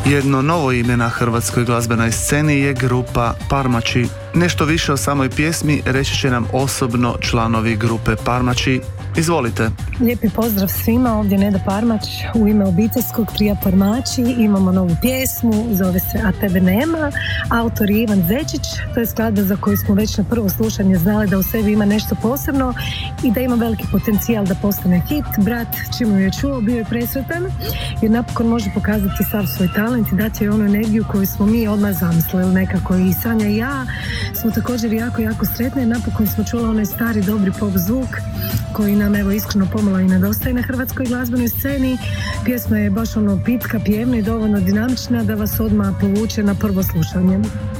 Jedno novo ime na hrvatskoj glazbenoj sceni je grupa Parmači. Nešto više o samoj pjesmi reći će nam osobno članovi grupe Parmači. Izvolite. Lijepi pozdrav svima, ovdje Neda Parmać u ime obiteljskog trija Parmači. Imamo novu pjesmu, zove se A tebe nema. Autor je Ivan Zečić, to je skladba za koju smo već na prvo slušanje znali da u sebi ima nešto posebno i da ima veliki potencijal da postane hit. Brat, čim ju je čuo, bio je presretan jer napokon može pokazati sav svoj talent i dati joj onu energiju koju smo mi odmah zamislili nekako. I Sanja i ja smo također jako sretni jer napokon smo čuli onaj stari dobri pop zvuk koji nam evo iskreno pomalo i nedostaje na hrvatskoj glazbenoj sceni. Pjesma je baš pitka, pjevna i dovoljno dinamična da vas odmah povuče na prvo slušanje.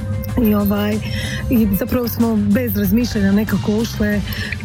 I zapravo smo bez razmišljanja nekako ušle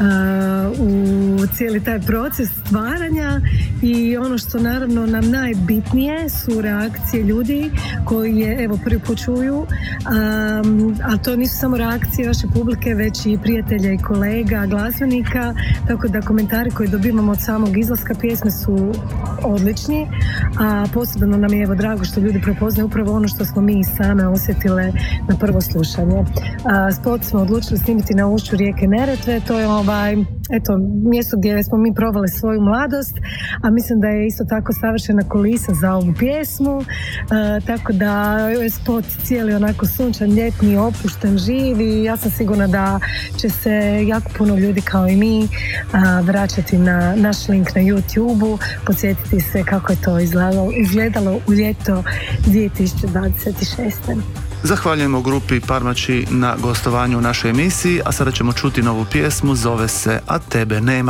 u cijeli taj proces stvaranja i ono što naravno nam najbitnije su reakcije ljudi koji je evo prvi put čuju, a to nisu samo reakcije vaše publike već i prijatelja i kolega, glazbenika, tako da komentari koje dobivamo od samog izlaska pjesme su odlični, a posebno nam je evo drago što ljudi prepoznaju upravo ono što smo mi same osjetile na prvo slušanje. Spot smo odlučili snimiti na ušću rijeke Neretve, to je mjesto gdje smo mi provali svoju mladost, a mislim da je isto tako savršena kulisa za ovu pjesmu, tako da je spot cijeli onako sunčan, ljetni, opušten, živ i ja sam sigurna da će se jako puno ljudi kao i mi vraćati na naš link na YouTube-u, podsjetiti se kako je to izgledalo u ljeto 2026. Zahvaljujemo grupi Parmači na gostovanju u našoj emisiji, a sada ćemo čuti novu pjesmu, zove se A tebe nema.